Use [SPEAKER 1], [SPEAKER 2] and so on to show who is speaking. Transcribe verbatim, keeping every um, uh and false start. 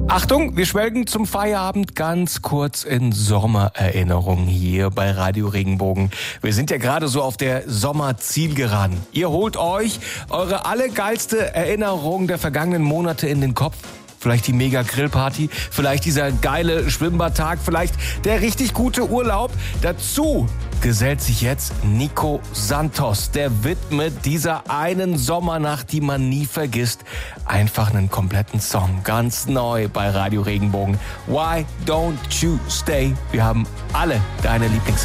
[SPEAKER 1] Achtung, wir schwelgen zum Feierabend ganz kurz in Sommererinnerungen hier bei Radio Regenbogen. Wir sind ja gerade so auf der Sommerzielgeraden. Ihr holt euch eure allergeilste Erinnerung der vergangenen Monate in den Kopf. Vielleicht die Mega-Grillparty, vielleicht dieser geile Schwimmbadtag, vielleicht der richtig gute Urlaub. Dazu gesellt sich jetzt Nico Santos. Der widmet dieser einen Sommernacht, die man nie vergisst, einfach einen kompletten Song. Ganz neu bei Radio Regenbogen. Why Don't You Stay? Wir haben alle deine Lieblingshits.